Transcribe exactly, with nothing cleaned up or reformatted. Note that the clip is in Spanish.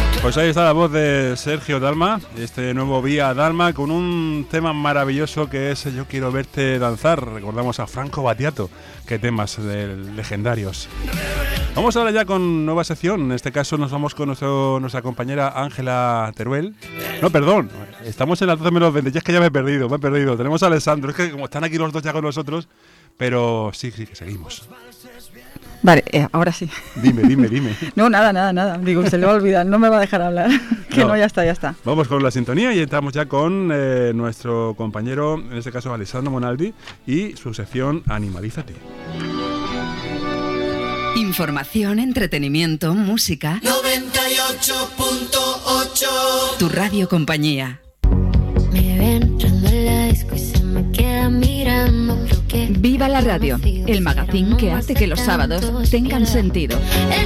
Pues ahí está la voz de Sergio Dalma, este nuevo Vía Dalma, con un tema maravilloso que es Yo quiero verte danzar. Recordamos a Franco Battiato, qué temas de legendarios. Vamos ahora ya con nueva sección. En este caso nos vamos con nuestro, nuestra compañera Ángela Teruel. No, perdón, estamos en las doce menos veinte. Ya es que ya me he perdido, me he perdido. Tenemos a Alessandro, es que como están aquí los dos ya con nosotros, pero sí, sí, que seguimos. Vale, eh, ahora sí. Dime, dime, dime. No, nada, nada, nada. Digo, se le va a olvidar, no me va a dejar hablar. Que no, no ya está, ya está. Vamos con la sintonía y entramos ya con eh, nuestro compañero, en este caso Alessandro Monaldi, y su sección Animalízate. Información, entretenimiento, música. noventa y ocho punto ocho. Tu radio compañía. Me ven entrando en la disco y se me queda mirando. Viva la radio, el magazín que hace que los sábados tengan sentido.